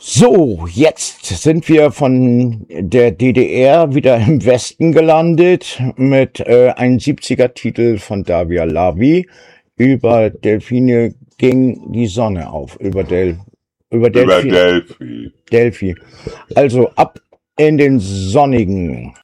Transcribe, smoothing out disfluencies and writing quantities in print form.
So, jetzt sind wir von der DDR wieder im Westen gelandet mit einem 70er-Titel von Davia Lavi. Über Delfine ging die Sonne auf. Über Über Delphi. Delphi. Also ab in den sonnigen